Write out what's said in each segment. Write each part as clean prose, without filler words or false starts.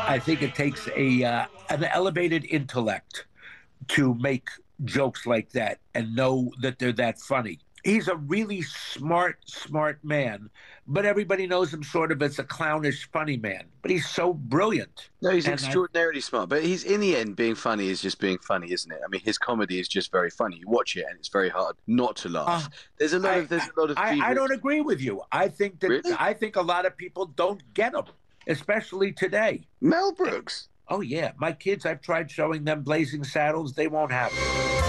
I think it takes an elevated intellect to make jokes like that and know that they're that funny. He's a really smart man, but everybody knows him sort of as a clownish, funny man. But he's so brilliant. No, he's extraordinarily smart. But he's, in the end, being funny is just being funny, isn't it? I mean, his comedy is just very funny. You watch it, and it's very hard not to laugh. There's a lot of. I don't agree with you. I think that Really? I think a lot of people don't get him, especially today. Mel Brooks. Oh yeah, my kids. I've tried showing them Blazing Saddles. They won't have it.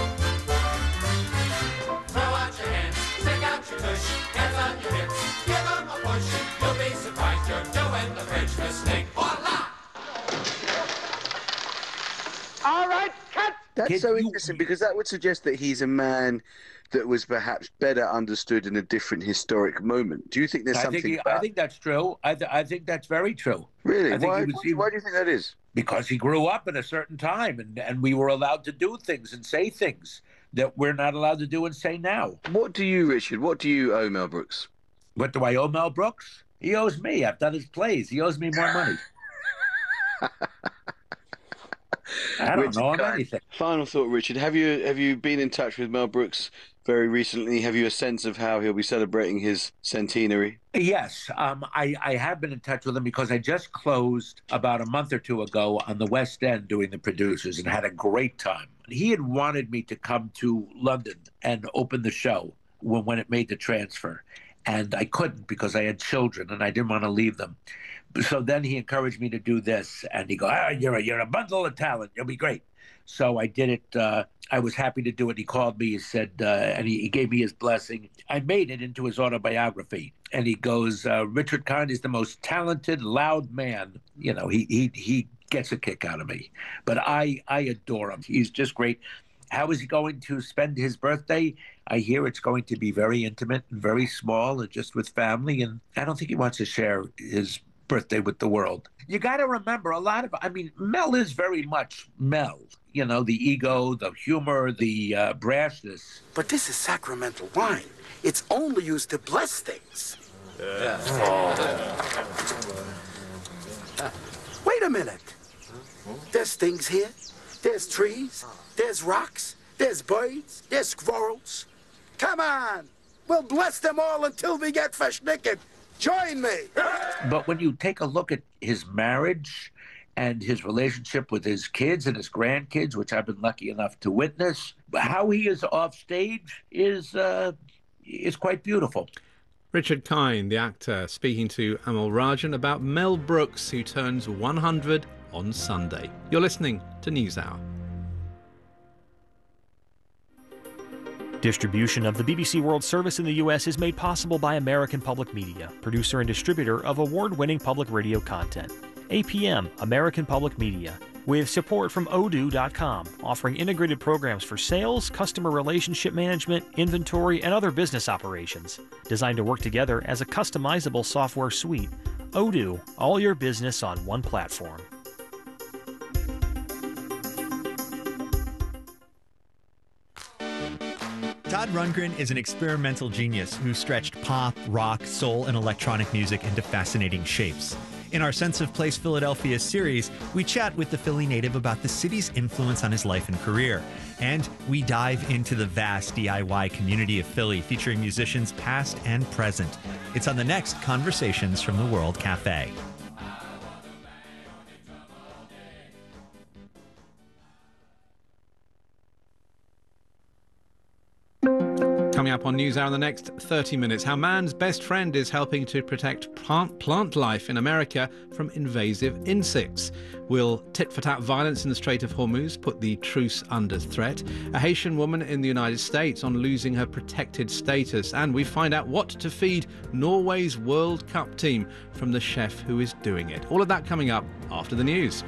All right, cut! That's so interesting because that would suggest that he's a man that was perhaps better understood in a different historic moment. Do you think there's something about... I think that's true. I think that's very true. Really? Why do you think that is? Because he grew up in a certain time and we were allowed to do things and say things that we're not allowed to do and say now. What do you, Richard, what do you owe Mel Brooks? What do I owe Mel Brooks? He owes me. I've done his plays. He owes me more money. I don't know anything. Final thought, Richard. Have you been in touch with Mel Brooks very recently? Have you a sense of how he'll be celebrating his centenary? Yes, I have been in touch with him because I just closed about a month or two ago on the West End doing the producers and had a great time. He had wanted me to come to London and open the show when it made the transfer. And I couldn't because I had children and I didn't want to leave them. So then he encouraged me to do this. And he goes, you're a bundle of talent. You'll be great. So I did it. I was happy to do it. He called me. He said, and he gave me his blessing. I made it into his autobiography. And he goes, Richard Kind is the most talented, loud man. You know, he gets a kick out of me. But I adore him. He's just great. How is he going to spend his birthday? I hear it's going to be very intimate and very small and just with family. And I don't think he wants to share his birthday with the world. You got to remember Mel is very much Mel. You know, the ego, the humor, the brashness. But this is sacramental wine. It's only used to bless things. Yeah. Wait a minute. There's things here. There's trees. There's rocks. There's birds. There's squirrels. Come on. We'll bless them all until we get naked. Join me. But when you take a look at his marriage and his relationship with his kids and his grandkids, which I've been lucky enough to witness, how he is off stage is quite beautiful. Richard Kind, the actor, speaking to Amal Rajan about Mel Brooks, who turns 100 on Sunday. You're listening to NewsHour. Distribution of the BBC World Service in the U.S. is made possible by American Public Media, producer and distributor of award-winning public radio content. APM, American Public Media, with support from Odoo.com, offering integrated programs for sales, customer relationship management, inventory, and other business operations. Designed to work together as a customizable software suite. Odoo, all your business on one platform. Todd Rundgren is an experimental genius who stretched pop, rock, soul, and electronic music into fascinating shapes. In our Sense of Place Philadelphia series, we chat with the Philly native about the city's influence on his life and career. And we dive into the vast DIY community of Philly, featuring musicians past and present. It's on the next Conversations from the World Cafe. Coming up on NewsHour in the next 30 minutes, how man's best friend is helping to protect plant life in America from invasive insects. Will tit-for-tat violence in the Strait of Hormuz put the truce under threat? A Haitian woman in the United States on losing her protected status. And we find out what to feed Norway's World Cup team from the chef who is doing it. All of that coming up after the news.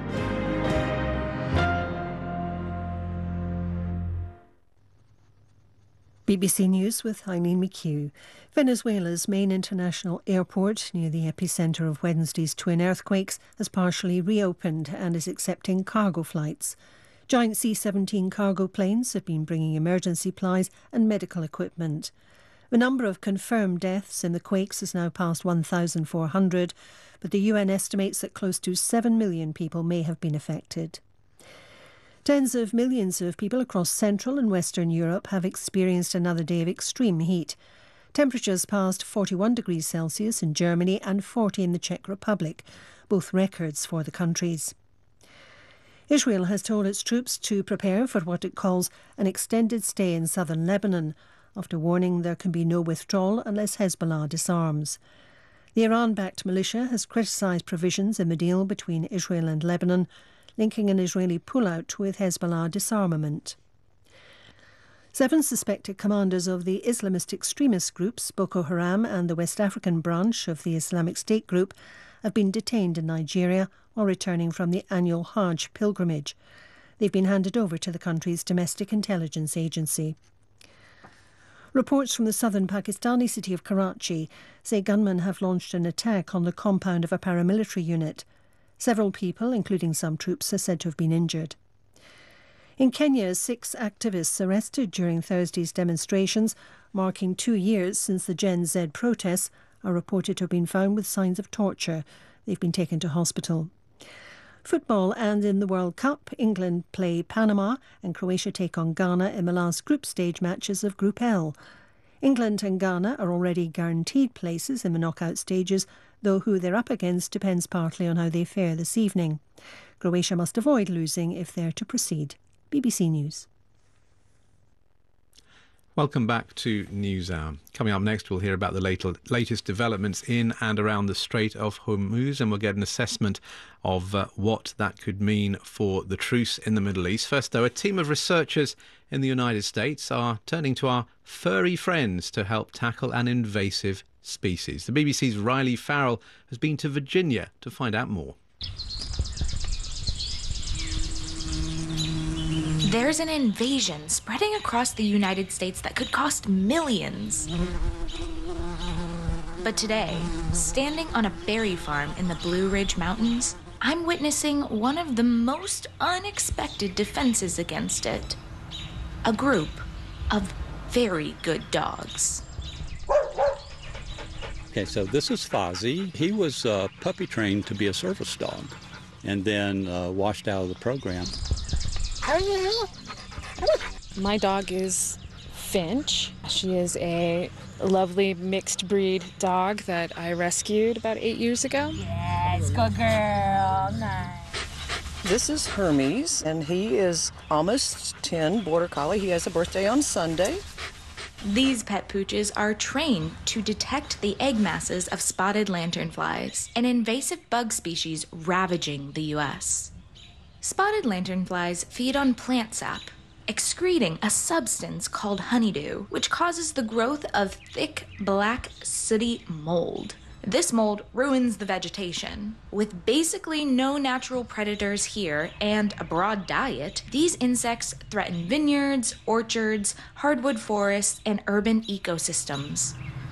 BBC News with Eileen McHugh. Venezuela's main international airport near the epicentre of Wednesday's twin earthquakes has partially reopened and is accepting cargo flights. Giant C-17 cargo planes have been bringing emergency supplies and medical equipment. The number of confirmed deaths in the quakes has now passed 1,400, but the UN estimates that close to 7 million people may have been affected. Tens of millions of people across Central and Western Europe have experienced another day of extreme heat. Temperatures passed 41 degrees Celsius in Germany and 40 in the Czech Republic, both records for the countries. Israel has told its troops to prepare for what it calls an extended stay in southern Lebanon, after warning there can be no withdrawal unless Hezbollah disarms. The Iran-backed militia has criticised provisions in the deal between Israel and Lebanon, linking an Israeli pullout with Hezbollah disarmament. 7 suspected commanders of the Islamist extremist groups Boko Haram and the West African branch of the Islamic State group have been detained in Nigeria while returning from the annual Hajj pilgrimage. They've been handed over to the country's domestic intelligence agency. Reports from the southern Pakistani city of Karachi say gunmen have launched an attack on the compound of a paramilitary unit. Several people, including some troops, are said to have been injured. In Kenya, 6 activists arrested during Thursday's demonstrations, marking 2 years since the Gen Z protests, are reported to have been found with signs of torture. They've been taken to hospital. Football, and in the World Cup, England play Panama and Croatia take on Ghana in the last group stage matches of Group L. England and Ghana are already guaranteed places in the knockout stages, though who they're up against depends partly on how they fare this evening. Croatia must avoid losing if they're to proceed. BBC News. Welcome back to NewsHour. Coming up next, we'll hear about the latest developments in and around the Strait of Hormuz, and we'll get an assessment of what that could mean for the truce in the Middle East. First, though, a team of researchers in the United States are turning to our furry friends to help tackle an invasive species. The BBC's Riley Farrell has been to Virginia to find out more. There's an invasion spreading across the United States that could cost millions. But today, standing on a berry farm in the Blue Ridge Mountains, I'm witnessing one of the most unexpected defenses against it. A group of very good dogs. Okay, so this is Fozzie. He was puppy trained to be a service dog and then washed out of the program. My dog is Finch. She is a lovely mixed breed dog that I rescued about 8 years ago. Yes, good girl. Nice. This is Hermes, and he is almost 10, Border Collie. He has a birthday on Sunday. These pet pooches are trained to detect the egg masses of spotted lanternflies, an invasive bug species ravaging the U.S. Spotted lanternflies feed on plant sap, excreting a substance called honeydew, which causes the growth of thick, black, sooty mold. This mold ruins the vegetation. With basically no natural predators here and a broad diet, these insects threaten vineyards, orchards, hardwood forests, and urban ecosystems.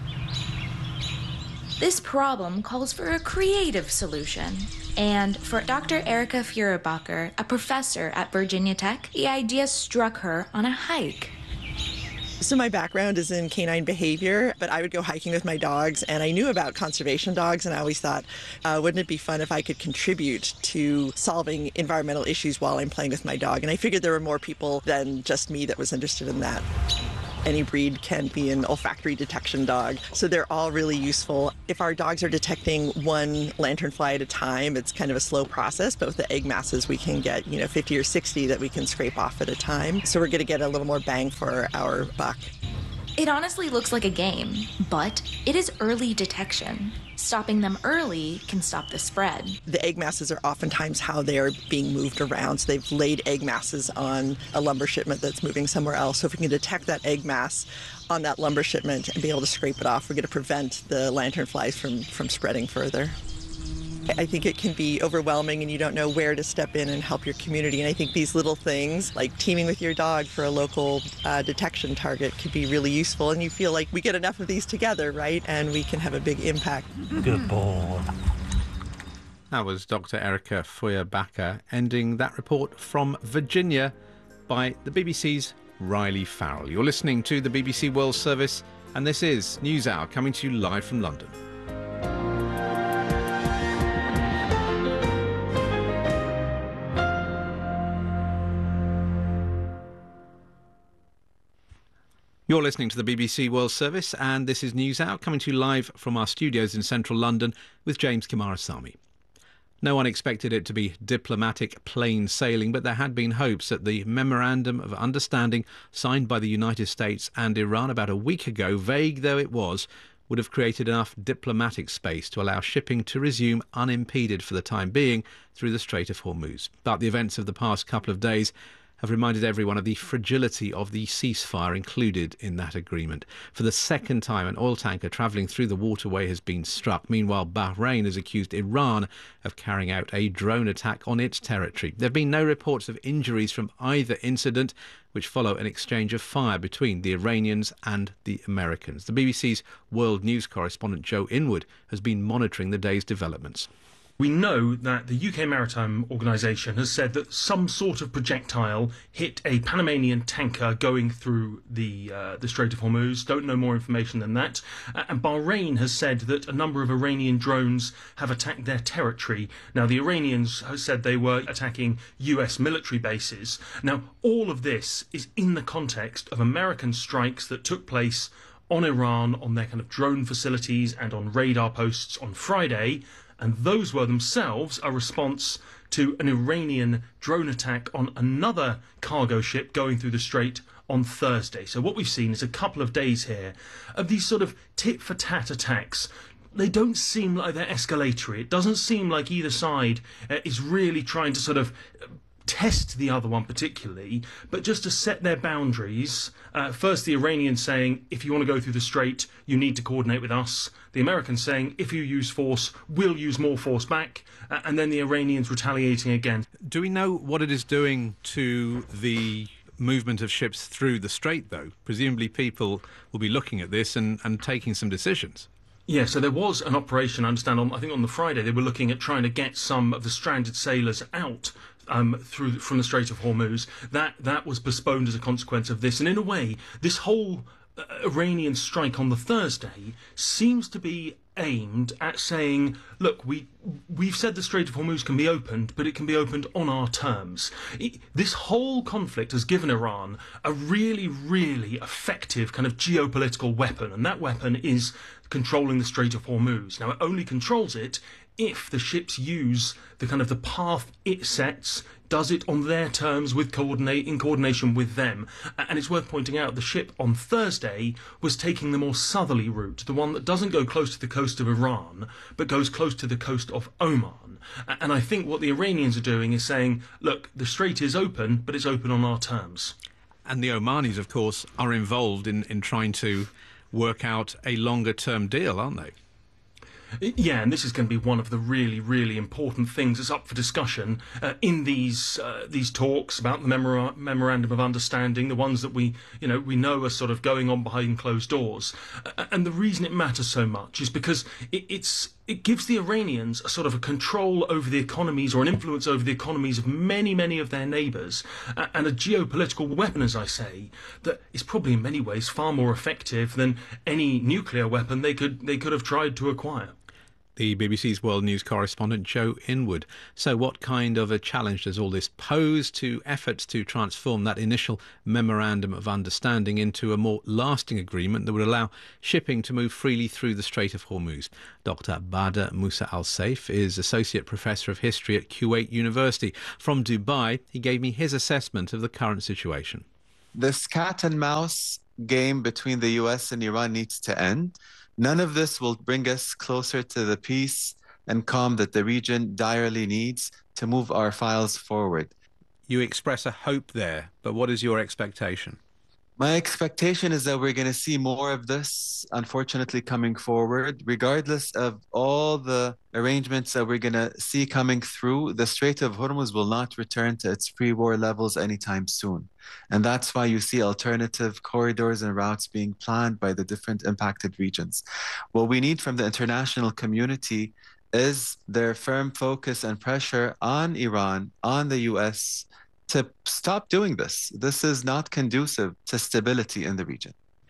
This problem calls for a creative solution. And for Dr. Erica Feuerbacher, a professor at Virginia Tech, the idea struck her on a hike. So my background is in canine behavior, but I would go hiking with my dogs, and I knew about conservation dogs, and I always thought, wouldn't it be fun if I could contribute to solving environmental issues while I'm playing with my dog? And I figured there were more people than just me that was interested in that. Any breed can be an olfactory detection dog, so they're all really useful. If our dogs are detecting one lanternfly at a time, it's kind of a slow process, but with the egg masses, we can get, 50 or 60 that we can scrape off at a time. So we're going to get a little more bang for our buck. It honestly looks like a game, but it is early detection. Stopping them early can stop the spread. The egg masses are oftentimes how they're being moved around. So they've laid egg masses on a lumber shipment that's moving somewhere else. So if we can detect that egg mass on that lumber shipment and be able to scrape it off, we're going to prevent the lanternflies from spreading further. I think it can be overwhelming and you don't know where to step in and help your community. And I think these little things, like teaming with your dog for a local detection target, could be really useful. And you feel like we get enough of these together, right? And we can have a big impact. Good boy. That was Dr. Erica Feuerbacher ending that report from Virginia by the BBC's Riley Farrell. You're listening to the BBC World Service And this is NewsHour, coming to you live from London. You're listening to the BBC World Service, and this is NewsHour, coming to you live from our studios in central London with James Kimarasamy. No one expected it to be diplomatic plain sailing, but there had been hopes that the Memorandum of Understanding signed by the United States and Iran about a week ago, vague though it was, would have created enough diplomatic space to allow shipping to resume unimpeded for the time being through the Strait of Hormuz. But the events of the past couple of days have reminded everyone of the fragility of the ceasefire included in that agreement. For the second time, an oil tanker travelling through the waterway has been struck. Meanwhile, Bahrain has accused Iran of carrying out a drone attack on its territory. There have been no reports of injuries from either incident, which follow an exchange of fire between the Iranians and the Americans. The BBC's world news correspondent Joe Inwood has been monitoring the day's developments. We know that the UK Maritime Organisation has said that some sort of projectile hit a Panamanian tanker going through the Strait of Hormuz. Don't know more information than that. And Bahrain has said that a number of Iranian drones have attacked their territory. Now, the Iranians have said they were attacking US military bases. Now, all of this is in the context of American strikes that took place on Iran, on their kind of drone facilities and on radar posts on Friday. And those were themselves a response to an Iranian drone attack on another cargo ship going through the strait on Thursday. So what we've seen is a couple of days here of these sort of tit-for-tat attacks. They don't seem like they're escalatory. It doesn't seem like either side is really trying to sort of test the other one particularly, but just to set their boundaries. First, the Iranians saying, if you want to go through the strait, you need to coordinate with us. The Americans saying, if you use force, we'll use more force back. And then the Iranians retaliating again. Do we know what it is doing to the movement of ships through the strait, though? Presumably people will be looking at this and taking some decisions. Yeah, so there was an operation, I understand, I think on the Friday, they were looking at trying to get some of the stranded sailors out from the Strait of Hormuz. That was postponed as a consequence of this. And in a way, this whole Iranian strike on the Thursday seems to be aimed at saying, look, we've said the Strait of Hormuz can be opened, but it can be opened on our terms. This whole conflict has given Iran a really, really effective kind of geopolitical weapon, and that weapon is controlling the Strait of Hormuz. Now, it only controls it if the ships use the kind of the path it sets, does it on their terms in coordination with them. And it's worth pointing out the ship on Thursday was taking the more southerly route, the one that doesn't go close to the coast of Iran, but goes close to the coast of Oman. And I think what the Iranians are doing is saying, look, the strait is open, but it's open on our terms. And the Omanis, of course, are involved in trying to work out a longer-term deal, aren't they? Yeah, and this is going to be one of the really, really important things that's up for discussion in these talks about the memorandum of understanding, the ones that we know are sort of going on behind closed doors. And the reason it matters so much is because it gives the Iranians a sort of a control over the economies, or an influence over the economies of many, many of their neighbours, and a geopolitical weapon, as I say, that is probably in many ways far more effective than any nuclear weapon they could have tried to acquire. The BBC's World News correspondent Joe Inwood. So what kind of a challenge does all this pose to efforts to transform that initial memorandum of understanding into a more lasting agreement that would allow shipping to move freely through the Strait of Hormuz? Dr. Badr Musa Al-Saif is Associate Professor of History at Kuwait University. From Dubai, he gave me his assessment of the current situation. This cat and mouse game between the US and Iran needs to end. None of this will bring us closer to the peace and calm that the region direly needs to move our files forward. You express a hope there, but what is your expectation? My expectation is that we're going to see more of this, unfortunately, coming forward. Regardless of all the arrangements that we're going to see coming through, the Strait of Hormuz will not return to its pre-war levels anytime soon. And that's why you see alternative corridors and routes being planned by the different impacted regions. What we need from the international community is their firm focus and pressure on Iran, on the US, to stop doing this. This is not conducive to stability in the region.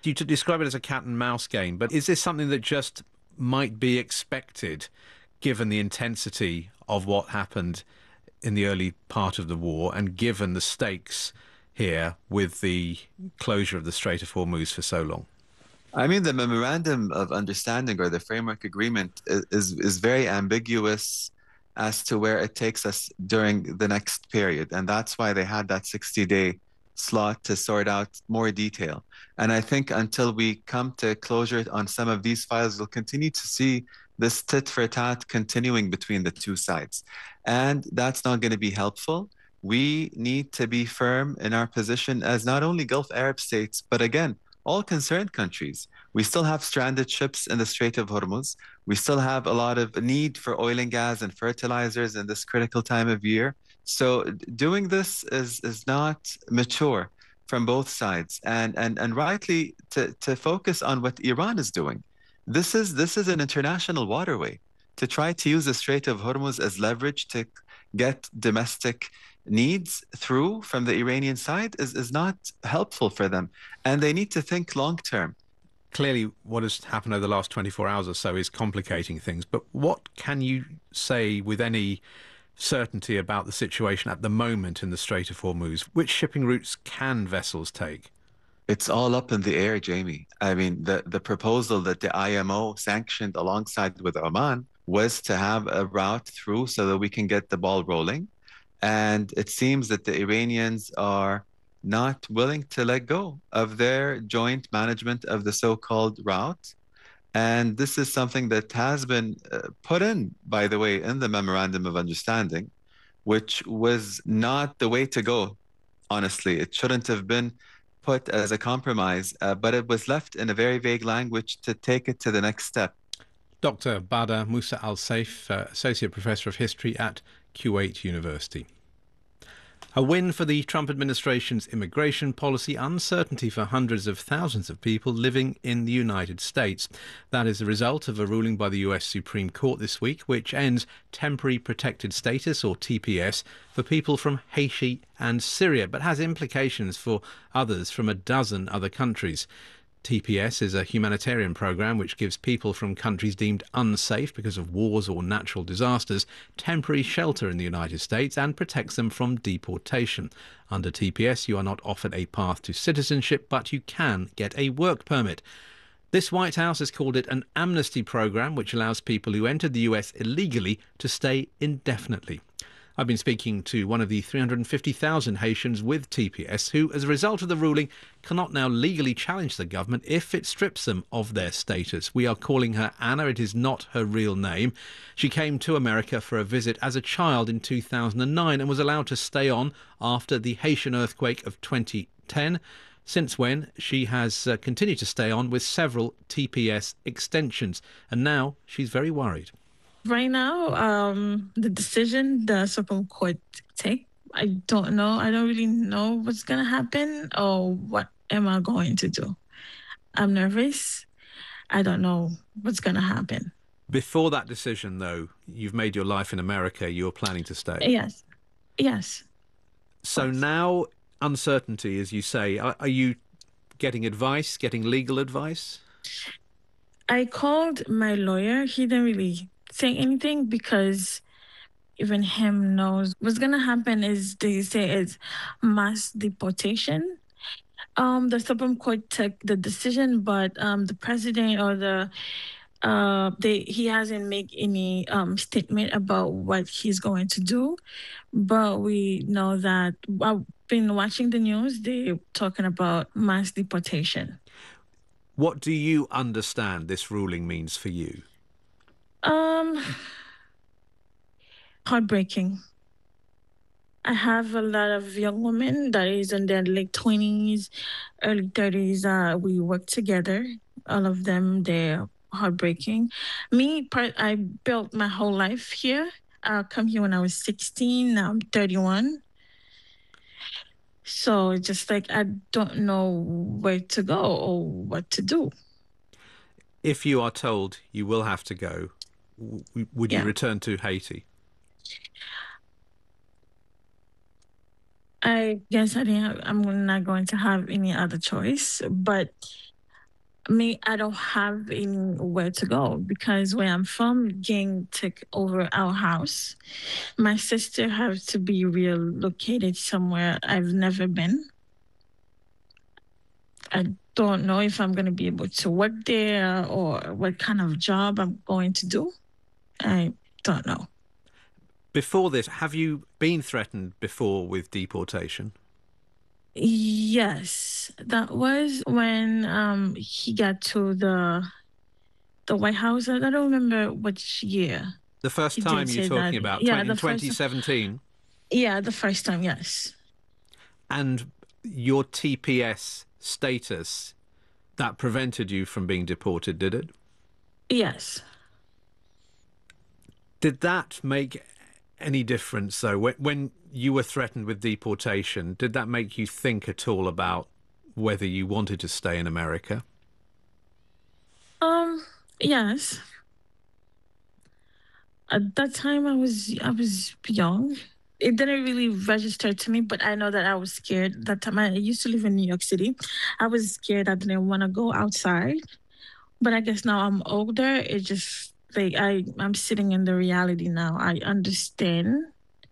You describe it as a cat and mouse game, but is this something that just might be expected given the intensity of what happened in the early part of the war and given the stakes here with the closure of the Strait of Hormuz for so long? I mean, the memorandum of understanding or the framework agreement is very ambiguous as to where it takes us during the next period. And that's why they had that 60-day slot to sort out more detail. And I think until we come to closure on some of these files, we'll continue to see this tit for tat continuing between the two sides. And that's not going to be helpful. We need to be firm in our position as not only Gulf Arab states, but again, all concerned countries. We still have stranded ships in the Strait of Hormuz. We still have a lot of need for oil and gas and fertilizers in this critical time of year. So doing this is not mature from both sides. And rightly to focus on what Iran is doing. This is an international waterway. To try to use the Strait of Hormuz as leverage to get domestic needs through from the Iranian side is not helpful for them. And they need to think long term. Clearly, what has happened over the last 24 hours or so is complicating things. But what can you say with any certainty about the situation at the moment in the Strait of Hormuz? Which shipping routes can vessels take? It's all up in the air, Jamie. I mean, the proposal that the IMO sanctioned alongside with Oman was to have a route through so that we can get the ball rolling. And it seems that the Iranians are not willing to let go of their joint management of the so-called route. And this is something that has been put in, by the way, in the Memorandum of Understanding, which was not the way to go, honestly. It shouldn't have been put as a compromise, but it was left in a very vague language to take it to the next step. Dr. Badr Musa Al-Saif, Associate Professor of History at Kuwait University. A win for the Trump administration's immigration policy, uncertainty for hundreds of thousands of people living in the United States. That is the result of a ruling by the US Supreme Court this week, which ends temporary protected status, or TPS, for people from Haiti and Syria, but has implications for others from a dozen other countries. TPS is a humanitarian program which gives people from countries deemed unsafe because of wars or natural disasters temporary shelter in the United States and protects them from deportation. Under TPS, you are not offered a path to citizenship, but you can get a work permit. This White House has called it an amnesty program which allows people who entered the US illegally to stay indefinitely. I've been speaking to one of the 350,000 Haitians with TPS who, as a result of the ruling, cannot now legally challenge the government if it strips them of their status. We are calling her Anna. It is not her real name. She came to America for a visit as a child in 2009 and was allowed to stay on after the Haitian earthquake of 2010. Since when, she has continued to stay on with several TPS extensions. And now she's very worried. Right now, the decision the Supreme Court take, I don't know. I don't really know what's going to happen or what am I going to do. I'm nervous. I don't know what's going to happen. Before that decision, though, you've made your life in America. You're planning to stay. Yes. Yes. So now, uncertainty, as you say. Are you getting advice, getting legal advice? I called my lawyer. He didn't really say anything because even him knows what's gonna happen is they say it's mass deportation. The Supreme Court took the decision, but the president or he hasn't made any statement about what he's going to do. But we know that I've been watching the news. They're talking about mass deportation. What do you understand this ruling means for you? Heartbreaking. I have a lot of young women that is in their late 20s, early 30s. We work together. All of them, they're heartbreaking. I built my whole life here. I come here when I was 16. Now I'm 31. So it's just like I don't know where to go or what to do. If you are told you will have to go, would you return to Haiti? I guess I'm not going to have any other choice, but I don't have anywhere to go because where I'm from, gang took over our house. My sister has to be relocated somewhere I've never been. I don't know if I'm going to be able to work there or what kind of job I'm going to do. I don't know. Before this, have you been threatened before with deportation? Yes, that was when he got to the White House. I don't remember which year. The first time you're talking about, in 2017? Yeah, the first time, yes. And your TPS status, that prevented you from being deported, did it? Yes. Did that make any difference, though? When you were threatened with deportation, did that make you think at all about whether you wanted to stay in America? Yes. At that time, I was young. It didn't really register to me, but I know that I was scared. That time, I used to live in New York City. I was scared. I didn't want to go outside. But I guess now I'm older. It just like I'm sitting in the reality now. I understand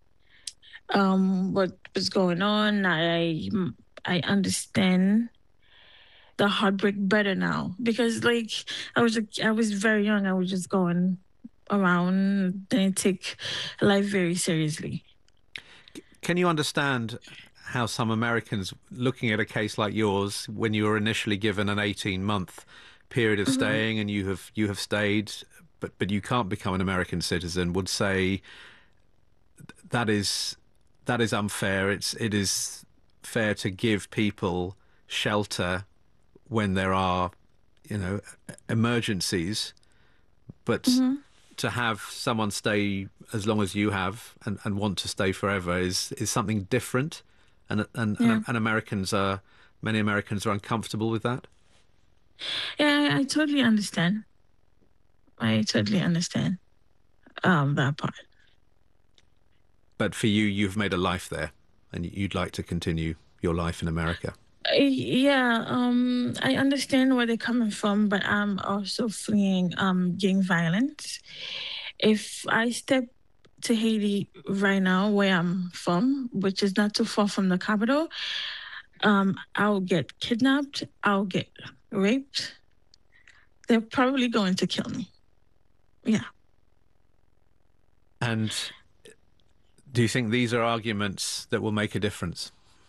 what was going on. I understand the heartbreak better now because like I was very young. I was just going around, didn't take life very seriously. Can you understand how some Americans, looking at a case like yours, when you were initially given an 18-month period of staying and you have stayed, but you can't become an American citizen, would say that is unfair. It is fair to give people shelter when there are, emergencies, but to have someone stay as long as you have and want to stay forever is something different, and many Americans are uncomfortable with that. Yeah, I totally understand. That part. But for you, you've made a life there, and you'd like to continue your life in America. Yeah, I understand where they're coming from, but I'm also fleeing gang violence. If I step to Haiti right now, where I'm from, which is not too far from the capital, I'll get kidnapped, I'll get raped. They're probably going to kill me. Yeah. And do you think these are arguments that will make a difference?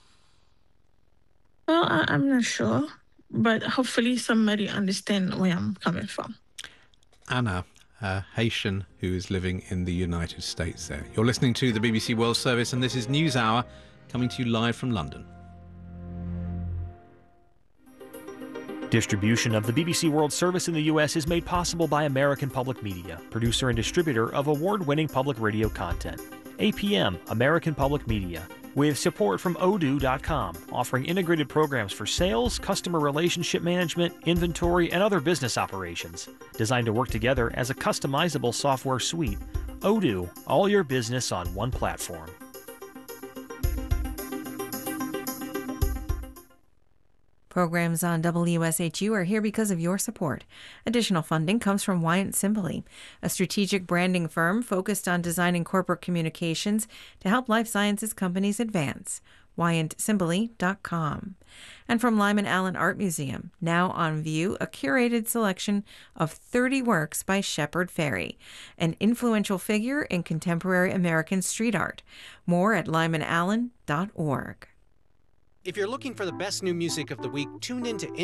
Well, I'm not sure, but hopefully somebody understands where I'm coming from. Anna, a Haitian who is living in the United States there. You're listening to the BBC World Service, and this is News Hour, coming to you live from London. Distribution of the BBC World Service in the U.S. is made possible by American Public Media, producer and distributor of award-winning public radio content. APM, American Public Media, with support from Odoo.com, offering integrated programs for sales, customer relationship management, inventory, and other business operations. Designed to work together as a customizable software suite, Odoo, all your business on one platform. Programs on WSHU are here because of your support. Additional funding comes from Wyant Simbally, a strategic branding firm focused on designing corporate communications to help life sciences companies advance. WyantSimbally.com. And from Lyman Allen Art Museum, now on view a curated selection of 30 works by Shepard Fairey, an influential figure in contemporary American street art. More at lymanallen.org. If you're looking for the best new music of the week, tune into